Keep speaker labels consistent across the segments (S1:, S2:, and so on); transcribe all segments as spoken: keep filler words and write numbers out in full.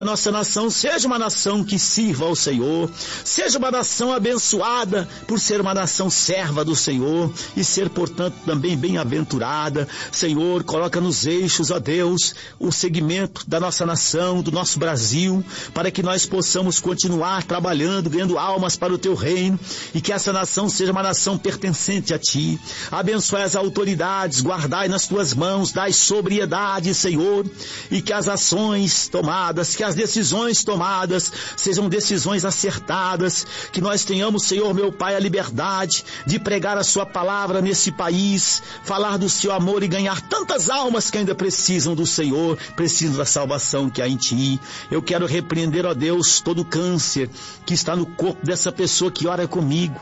S1: Nossa nação seja uma nação que sirva ao Senhor, seja uma nação abençoada por ser uma nação serva do Senhor e ser, portanto, também bem-aventurada. Senhor, coloca nos eixos, ó Deus, o segmento da nossa nação, do nosso Brasil, para que nós possamos continuar trabalhando, ganhando almas para o Teu reino e que essa nação seja uma nação pertencente a Ti. Abençoe as autoridades, guardai nas Tuas mãos, dai sobriedade, Senhor, e que as ações tomadas, que as As decisões tomadas sejam decisões acertadas, que nós tenhamos, Senhor meu Pai, a liberdade de pregar a Sua palavra nesse país, falar do Seu amor e ganhar tantas almas que ainda precisam do Senhor, precisam da salvação que há em Ti. Eu quero repreender, ó Deus, todo câncer que está no corpo dessa pessoa que ora comigo.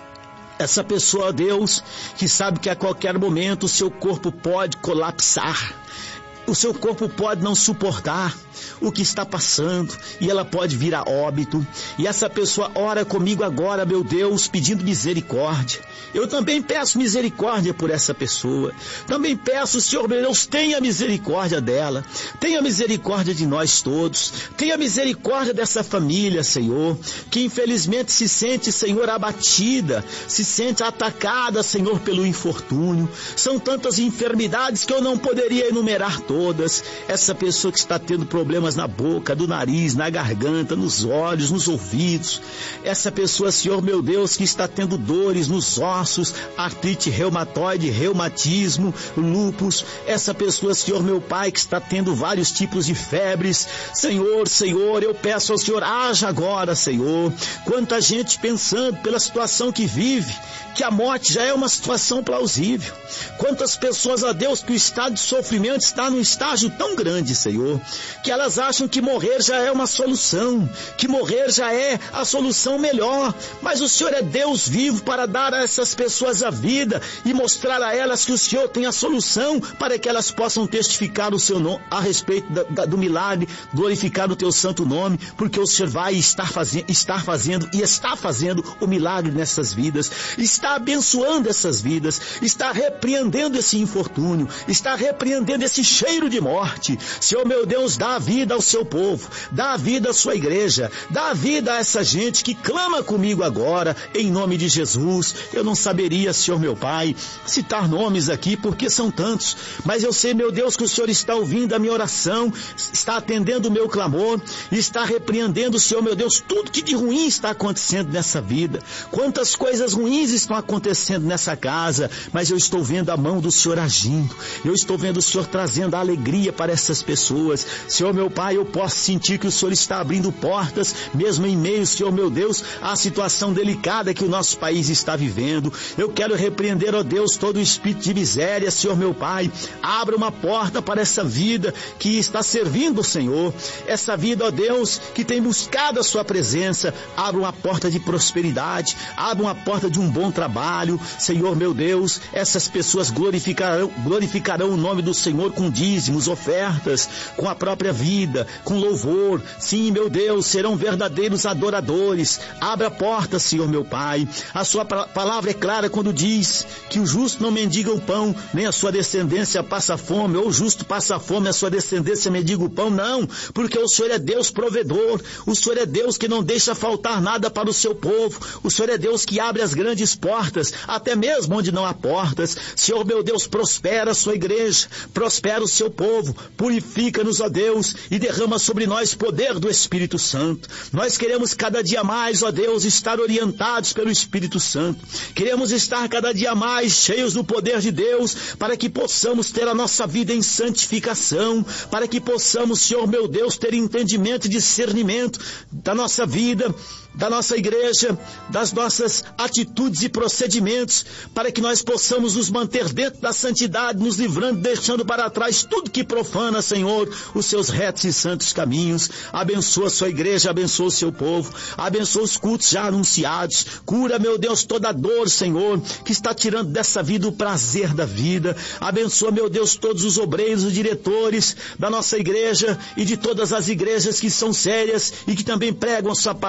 S1: Essa pessoa, ó Deus, que sabe que a qualquer momento o seu corpo pode colapsar. O seu corpo pode não suportar o que está passando e ela pode vir a óbito. E essa pessoa ora comigo agora, meu Deus, pedindo misericórdia. Eu também peço misericórdia por essa pessoa. Também peço, Senhor meu Deus, tenha misericórdia dela. Tenha misericórdia de nós todos. Tenha misericórdia dessa família, Senhor, que infelizmente se sente, Senhor, abatida, se sente atacada, Senhor, pelo infortúnio. São tantas enfermidades que eu não poderia enumerar todas. Todas, essa pessoa que está tendo problemas na boca, do nariz, na garganta, nos olhos, nos ouvidos, essa pessoa, Senhor meu Deus, que está tendo dores nos ossos, artrite reumatoide, reumatismo, lúpus, essa pessoa, Senhor meu Pai, que está tendo vários tipos de febres, Senhor, Senhor, eu peço ao Senhor, haja agora, Senhor. Quanta gente pensando pela situação que vive, que a morte já é uma situação plausível. Quantas pessoas, ó Deus, que o estado de sofrimento está num estágio tão grande, Senhor, que elas acham que morrer já é uma solução, que morrer já é a solução melhor, mas o Senhor é Deus vivo para dar a essas pessoas a vida e mostrar a elas que o Senhor tem a solução para que elas possam testificar o seu nome, a respeito da, da, do milagre, glorificar o Teu santo nome, porque o Senhor vai estar, fazendo, estar fazendo e está fazendo o milagre nessas vidas, está abençoando essas vidas, está repreendendo esse infortúnio, está repreendendo esse cheiro de morte. Senhor meu Deus, dá a vida ao seu povo, dá a vida à sua igreja, dá a vida a essa gente que clama comigo agora, em nome de Jesus. Eu não saberia, Senhor meu Pai, citar nomes aqui, porque são tantos, mas eu sei, meu Deus, que o Senhor está ouvindo a minha oração, está atendendo o meu clamor, e está repreendendo, Senhor meu Deus, tudo que de ruim está acontecendo nessa vida. Quantas coisas ruins estão acontecendo nessa casa, mas eu estou vendo a mão do Senhor agindo, eu estou vendo o Senhor trazendo a alegria para essas pessoas. Senhor meu Pai, eu posso sentir que o Senhor está abrindo portas, mesmo em meio, Senhor meu Deus, à situação delicada que o nosso país está vivendo. Eu quero repreender, ó Deus, todo o espírito de miséria, Senhor meu Pai. Abra uma porta para essa vida que está servindo o Senhor, essa vida, ó Deus, que tem buscado a sua presença. Abra uma porta de prosperidade, abra uma porta de um bom trabalho, Senhor meu Deus. Essas pessoas glorificarão, glorificarão o nome do Senhor com dízimos, ofertas, com a própria vida, com louvor. Sim, meu Deus, serão verdadeiros adoradores. Abra a porta, Senhor meu Pai. A sua palavra é clara quando diz que o justo não mendiga o pão, nem a sua descendência passa fome, ou o justo passa fome, a sua descendência mendiga o pão. Não, porque o Senhor é Deus provedor, o Senhor é Deus que não deixa faltar nada para o seu povo, o Senhor é Deus que abre as grandes portas, até mesmo onde não há portas. Senhor meu Deus, prospera a sua igreja, prospera o seu povo, purifica-nos, ó Deus, e derrama sobre nós poder do Espírito Santo. Nós queremos cada dia mais, ó Deus, estar orientados pelo Espírito Santo. Queremos estar cada dia mais cheios do poder de Deus, para que possamos ter a nossa vida em santificação, para que possamos, Senhor meu Deus, ter entendimento e discernimento da nossa vida, da nossa igreja, das nossas atitudes e procedimentos, para que nós possamos nos manter dentro da santidade, nos livrando, deixando para trás tudo que profana, Senhor, os seus retos e santos caminhos. Abençoa a sua igreja, abençoa o seu povo, abençoa os cultos já anunciados. Cura, meu Deus, toda dor, Senhor, que está tirando dessa vida o prazer da vida. Abençoa, meu Deus, todos os obreiros, os diretores da nossa igreja e de todas as igrejas que são sérias e que também pregam a sua palavra com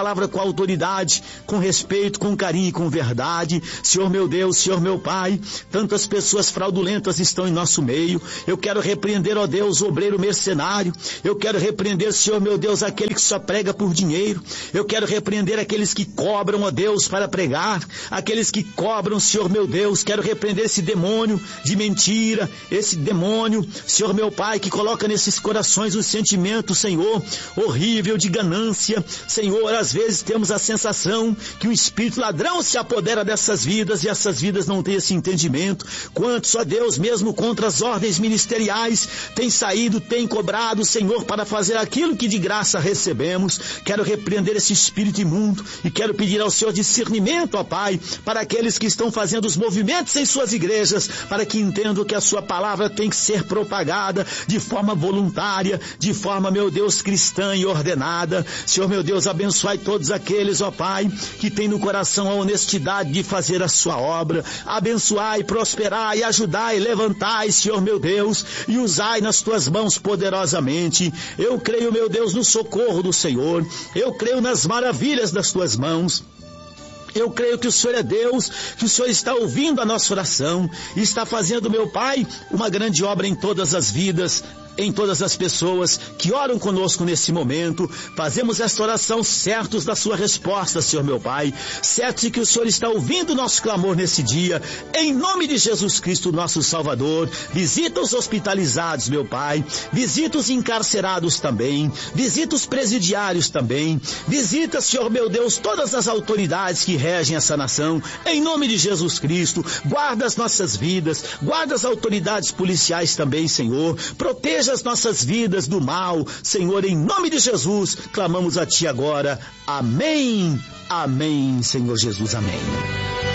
S1: autoridade, com respeito, com carinho e com verdade. Senhor meu Deus, Senhor meu Pai, tantas pessoas fraudulentas estão em nosso meio. Eu quero repreender, ó Deus, o obreiro mercenário. Eu quero repreender, Senhor meu Deus, aquele que só prega por dinheiro. Eu quero repreender aqueles que cobram, ó Deus, para pregar. Aqueles que cobram, Senhor meu Deus. Quero repreender esse demônio de mentira, esse demônio, Senhor meu Pai, que coloca nesses corações um sentimento, Senhor, horrível de ganância. Senhor, às vezes temos a sensação que o espírito ladrão se apodera dessas vidas e essas vidas não têm esse entendimento. Quantos, ó Deus, mesmo contra as ordens ministeriais, tem saído, tem cobrado, Senhor, para fazer aquilo que de graça recebemos. Quero repreender esse espírito imundo e quero pedir ao Senhor discernimento, ó Pai, para aqueles que estão fazendo os movimentos em suas igrejas, para que entendam que a sua palavra tem que ser propagada de forma voluntária, de forma, meu Deus, cristã e ordenada. Senhor, meu Deus, abençoai todos aqueles, ó Pai, que têm no coração a honestidade de fazer a sua obra. Abençoai, prosperai, ajudai, levantai, Senhor, meu Deus, e usai nas tuas mãos poderosamente. Eu creio, meu Deus, no socorro do Senhor. Eu creio nas maravilhas das tuas mãos. Eu creio que o Senhor é Deus, que o Senhor está ouvindo a nossa oração e está fazendo, meu Pai, uma grande obra em todas as vidas, em todas as pessoas que oram conosco nesse momento. Fazemos esta oração certos da sua resposta, Senhor meu Pai, certos de que o Senhor está ouvindo o nosso clamor nesse dia, em nome de Jesus Cristo, nosso Salvador. Visita os hospitalizados, meu Pai, visita os encarcerados também, visita os presidiários também, visita, Senhor meu Deus, todas as autoridades que regem essa nação, em nome de Jesus Cristo. Guarda as nossas vidas, guarda as autoridades policiais também, Senhor, proteja as nossas vidas do mal, Senhor, em nome de Jesus, clamamos a Ti agora. Amém, amém, Senhor Jesus, amém.